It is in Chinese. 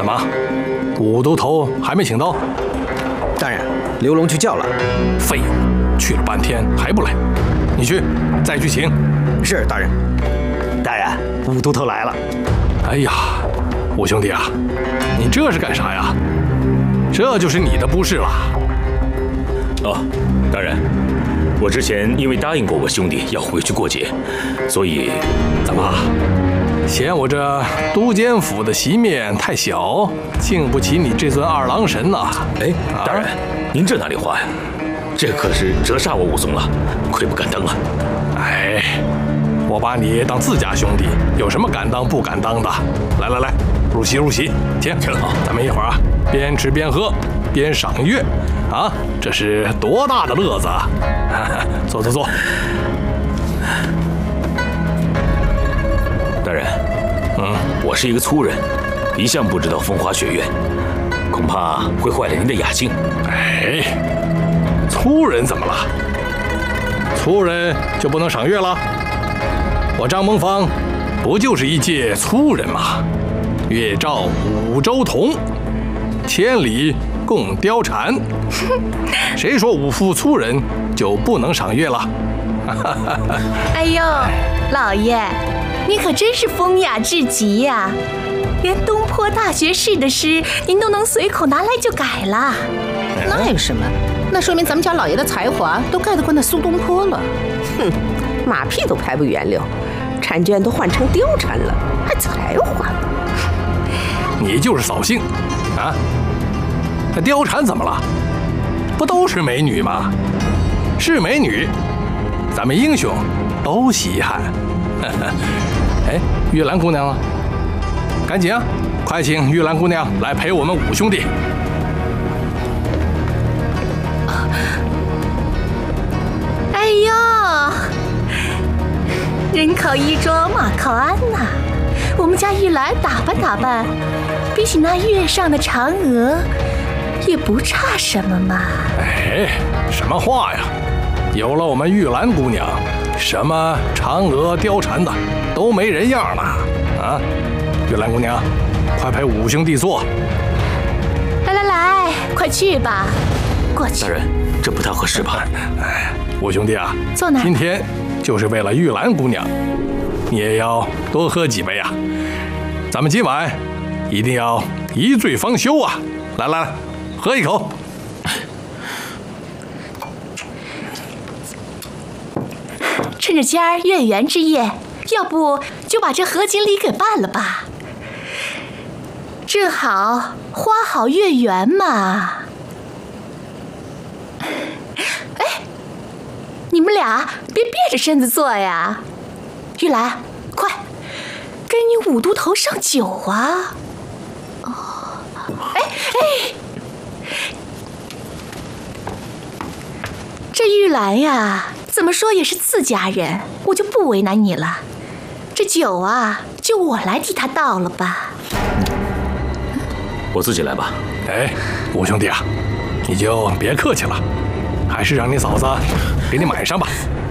什么？五都头还没请到？ 大人，刘龙去叫了。 废物，去了半天还不来。你去，再去请。 是大人。 大人，五都头来了。 哎呀，五兄弟啊，你这是干啥呀？这就是你的不是了。 哦，大人，我之前因为答应过我兄弟要回去过节，所以怎么嫌我这都监府的席面太小，敬不起你这尊二郎神呐？ 哎，大人，您这哪里话呀？这可是折煞我武松了，愧不敢当啊！ 哎，我把你当自家兄弟，有什么敢当不敢当的？来来来，入席入席，请好，咱们一会儿啊，边吃边喝边赏月，啊，这是多大的乐子啊！坐坐坐。 大人，我是一个粗人，一向不知道风花雪月，恐怕会坏了您的雅兴。 哎，粗人怎么了？粗人就不能赏月了？我张蒙方不就是一介粗人吗？月照五洲同，千里共貂蝉。谁说五夫粗人就不能赏月了？ 哎呦，老爷，你可真是风雅至极呀！连东坡大学士的诗，您都能随口拿来就改了。 那有什么？那说明咱们家老爷的才华都盖得过那苏东坡了。 哼，马屁都拍不圆溜，婵娟都换成貂蝉了，还才华？ 你就是扫兴啊！那貂蝉怎么了？不都是美女吗？是美女，咱们英雄都稀罕。哎，玉兰姑娘呢？赶紧啊，快请玉兰姑娘来陪我们五兄弟。 哎呦，人靠衣装，马靠鞍呐！我们家玉兰打扮打扮，比起那月上的嫦娥，也不差什么嘛。 哎，什么话呀！有了我们玉兰姑娘，什么嫦娥、貂蝉的都没人样了啊！玉兰姑娘，快陪五兄弟坐。 来来来，快去吧，过去。 大人，这不太合适吧？ 哎，五兄弟啊， 坐哪儿？ 今天就是为了玉兰姑娘，你也要多喝几杯啊！咱们今晚一定要一醉方休啊！来来来，喝一口。 趁着今儿月圆之夜，要不就把这合卺礼给办了吧？正好花好月圆嘛。哎，你们俩别别着身子坐呀！玉兰，快，给你五都头上酒啊！哦，哎，这玉兰呀，怎么说也是自家人，我就不为难你了。这酒啊，就我来替她倒了吧。 我自己来吧。 哎，五兄弟啊，你就别客气了，还是让你嫂子给你买上吧。